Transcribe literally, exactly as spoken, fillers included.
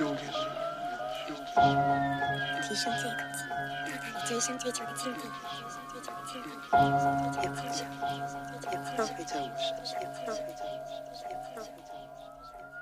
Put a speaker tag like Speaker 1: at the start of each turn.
Speaker 1: 提升这个你追升追求的境地，也放下，也放回在我身上。